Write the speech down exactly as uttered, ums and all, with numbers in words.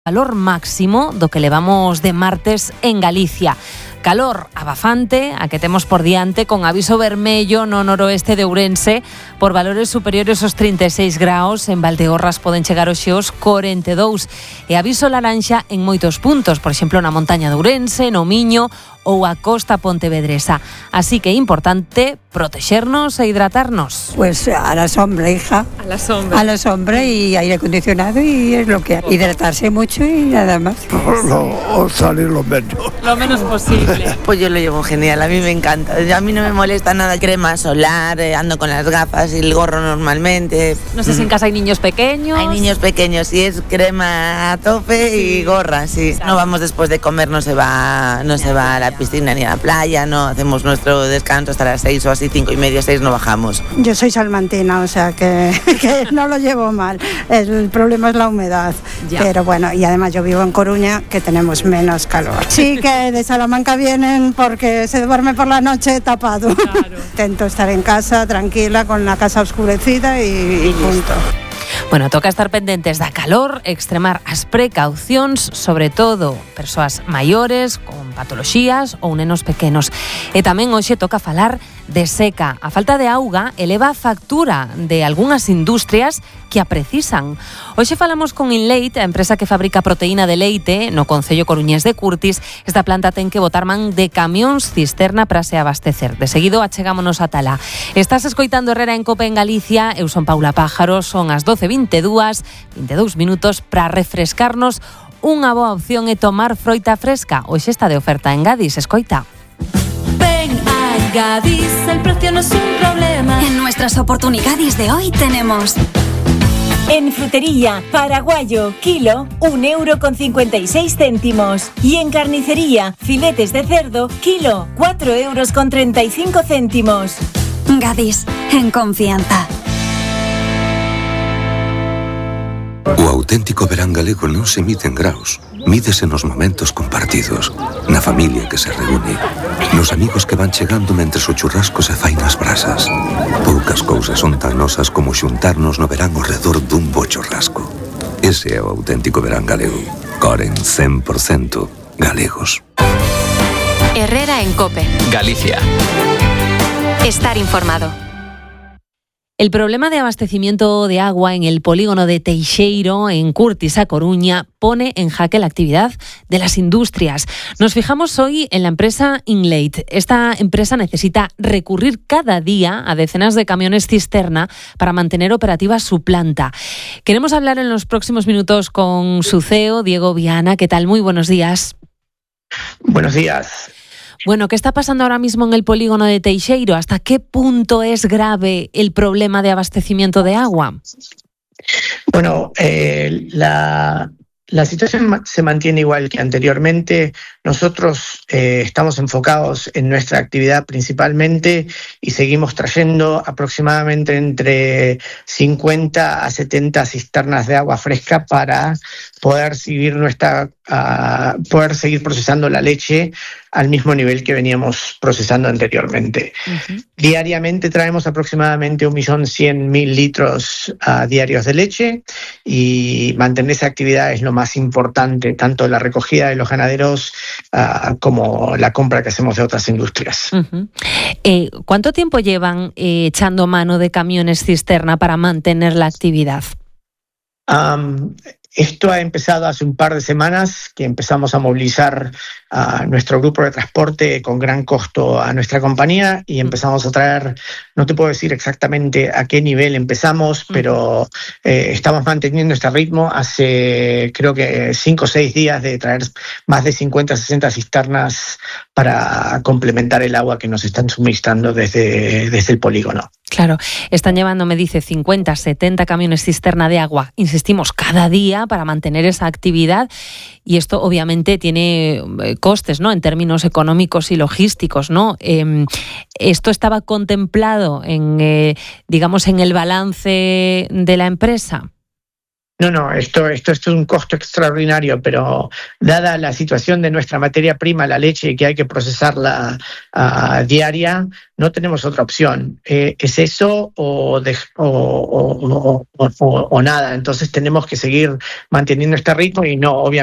Calor máximo do que levamos de martes en Galicia. Calor abafante, a que temos por diante, con aviso vermello no noroeste de Ourense por valores superiores aos trinta e seis graus. En Valdeorras poden chegar hoxe aos corenta e dous. E aviso laranxa en moitos puntos, por exemplo na montaña de Ourense, no Miño ou a costa pontevedresa. Así que é importante protexernos e hidratarnos. Pues a la sombra, hija. A la sombra. A la sombra y aire acondicionado y es lo que hay. Hidratarse mucho y nada más. No, o salir lo menos. Lo menos posible. Pues yo lo llevo genial, a mí me encanta. A mí no me molesta nada crema solar, eh, ando con las gafas y el gorro normalmente. No sé si en casa hay niños pequeños. Hay niños pequeños y es crema a tope sí. Y gorra, sí. No vamos después de comer, no se va, no se va a la piscina ni a la playa, no hacemos nuestro descanso hasta las seis o así, cinco y media, seis no bajamos. Yo soy salmantina, o sea que, que no lo llevo mal. El problema es la humedad. Ya. Pero bueno, y además yo vivo en Coruña, que tenemos menos calor. Sí que de Salamanca vienen porque se duerme por la noche tapado. Claro. Intento estar en casa tranquila, con la casa oscurecida y, y punto. Bueno, toca estar pendentes da calor, extremar as precaucións, sobre todo persoas maiores, con patoloxías ou nenos pequenos. E tamén hoxe toca falar de seca. A falta de auga eleva a factura de algunhas industrias que a precisan. Hoxe falamos con Inleit, a empresa que fabrica proteína de leite no concello coruñés de Curtis. Esta planta ten que botar man de camións cisterna para se abastecer. De seguido achegámonos a tala. Estás escoitando Herrera en Cope en Galicia. Eu son Paula Pájaro, son as doce e veintidós, veintidós minutos para refrescarnos. Unha boa opción é tomar froita fresca. Hoxe está de oferta en Gadis, escoita. Ven a Gadis, el precio no es un problema. En nuestras oportunidades de hoy tenemos... En frutería, paraguayo, kilo, un euro con cincuenta y seis céntimos. Y en carnicería, filetes de cerdo, kilo, cuatro euros con treinta y cinco céntimos. Gadis, en confianza. O auténtico verán galego non se mide en graus, mídese nos momentos compartidos, na familia que se reúne, nos amigos que van chegando mentres o churrasco se fai nas brasas. Poucas cousas son tan nosas como xuntarnos no verán ao redor dun bo churrasco. Ese é o auténtico verán galego. Coren cen por cento galegos. Herrera en Cope. Galicia. Estar informado. El problema de abastecimiento de agua en el polígono de Teixeiro, en Curtis, a Coruña, pone en jaque la actividad de las industrias. Nos fijamos hoy en la empresa Inleit. Esta empresa necesita recurrir cada día a decenas de camiones cisterna para mantener operativa su planta. Queremos hablar en los próximos minutos con su C E O, Diego Viana. ¿Qué tal? Muy buenos días. Buenos días. Bueno, ¿qué está pasando ahora mismo en el polígono de Teixeiro? ¿Hasta qué punto es grave el problema de abastecimiento de agua? Bueno, eh, la, la situación se mantiene igual que anteriormente. Nosotros eh, estamos enfocados en nuestra actividad principalmente y seguimos trayendo aproximadamente entre cincuenta a setenta cisternas de agua fresca para poder seguir nuestra uh, poder seguir procesando la leche al mismo nivel que veníamos procesando anteriormente. Uh-huh. Diariamente traemos aproximadamente un millón cien mil litros uh, diarios de leche y mantener esa actividad es lo más importante, tanto la recogida de los ganaderos uh, como la compra que hacemos de otras industrias. Uh-huh. Eh, ¿Cuánto tiempo llevan eh, echando mano de camiones cisterna para mantener la actividad? Um, Esto ha empezado hace un par de semanas que empezamos a movilizar a nuestro grupo de transporte con gran costo a nuestra compañía y empezamos a traer, no te puedo decir exactamente a qué nivel empezamos, pero eh, estamos manteniendo este ritmo. Hace creo que cinco o seis días de traer más de cincuenta, sesenta cisternas para complementar el agua que nos están suministrando desde, desde el polígono. Claro, están llevando, me dice, cincuenta, setenta camiones cisterna de agua, insistimos, cada día para mantener esa actividad y esto obviamente tiene costes, ¿no? En términos económicos y logísticos, ¿no? Eh, ¿Esto estaba contemplado en, eh, digamos, en el balance de la empresa? No, no, esto, esto, esto es un costo extraordinario, pero dada la situación de nuestra materia prima, la leche, que hay que procesarla uh, diaria, no tenemos otra opción. Eh, es eso o, de, o, o, o, o, o, o nada. Entonces tenemos que seguir manteniendo este ritmo y no, obviamente.